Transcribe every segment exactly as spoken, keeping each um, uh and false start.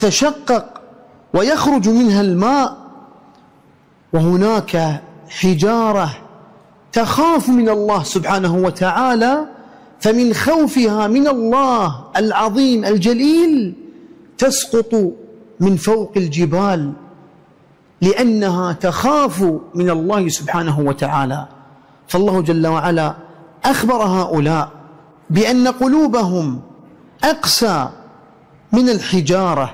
تشقق ويخرج منها الماء، وهناك حجارة تخاف من الله سبحانه وتعالى، فمن خوفها من الله العظيم الجليل تسقط من فوق الجبال، لأنها تخاف من الله سبحانه وتعالى. فالله جل وعلا أخبر هؤلاء بأن قلوبهم أقسى من الحجارة،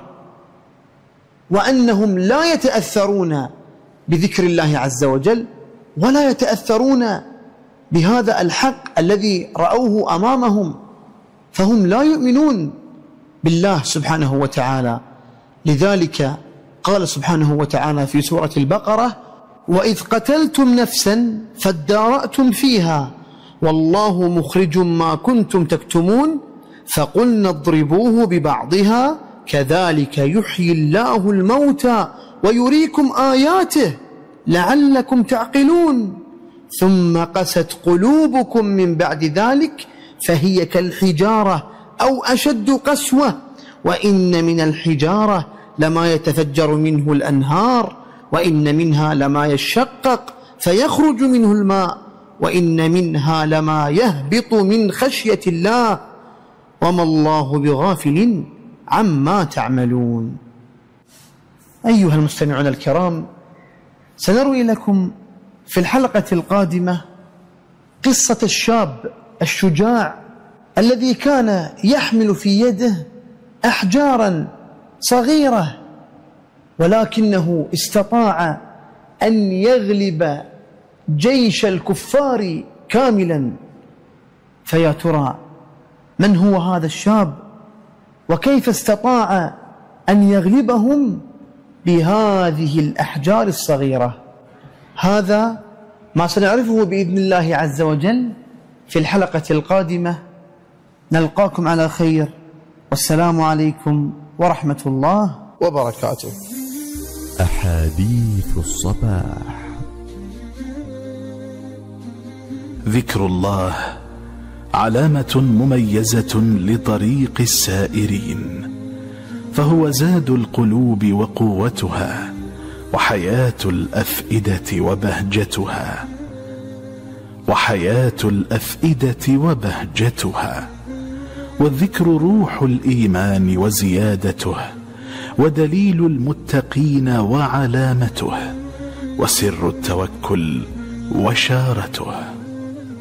وأنهم لا يتأثرون بذكر الله عز وجل، ولا يتأثرون بهذا الحق الذي رأوه أمامهم، فهم لا يؤمنون بالله سبحانه وتعالى. لذلك قال سبحانه وتعالى في سورة البقرة: وإذ قتلتم نفسا فادارأتم فيها والله مخرج ما كنتم تكتمون فقلنا اضربوه ببعضها كذلك يحيي الله الموتى ويريكم آياته لعلكم تعقلون ثم قست قلوبكم من بعد ذلك فهي كالحجارة أو أشد قسوة وإن من الحجارة لما يتفجر منه الأنهار وإن منها لما يشقق فيخرج منه الماء وإن منها لما يهبط من خشية الله وما الله بغافل عما تعملون. أيها المستمعون الكرام، سنروي لكم في الحلقة القادمة قصة الشاب الشجاع الذي كان يحمل في يده أحجارا صغيرة، ولكنه استطاع أن يغلب جيش الكفار كاملا. فيا ترى من هو هذا الشاب وكيف استطاع أن يغلبهم بهذه الأحجار الصغيرة؟ هذا ما سنعرفه بإذن الله عز وجل في الحلقة القادمة. نلقاكم على خير، والسلام عليكم ورحمة الله وبركاته. أحاديث الصباح. ذكر الله علامة مميزة لطريق السائرين، فهو زاد القلوب وقوتها وحياة الأفئدة وبهجتها وحياة الأفئدة وبهجتها والذكر روح الإيمان وزيادته ودليل المتقين وعلامته وسر التوكل وشارته.